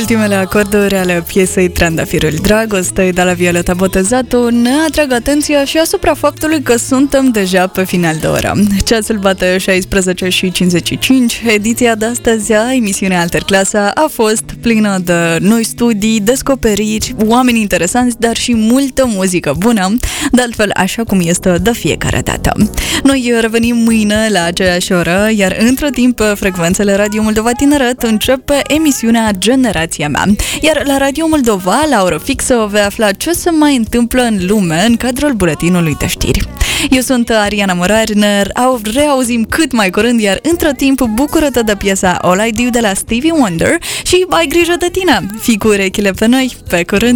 Ultimele acorduri ale piesei Trandafirul Dragostei de la Violeta Botezato ne atrag atenția și asupra faptului că suntem deja pe final de oră. Ceasul bate 16:55. Ediția de astăzi a emisiunii Alterclasa a fost plină de noi studii, descoperiri, oameni interesanți, dar și multă muzică bună, de altfel așa cum este de fiecare dată. Noi revenim mâine la aceeași oră, iar între timp pe frecvențele Radio Moldova Tineret începe emisiunea Generația Mea. Iar la Radio Moldova, la oră fixă, vei afla ce se mai întâmplă în lume în cadrul buletinului de știri. Eu sunt Ariana Morar, ne reauzim cât mai curând, iar între timp bucură-te de piesa All I Do de la Stevie Wonder și ai grijă de tine. Fii cu urechile pe noi, pe curând!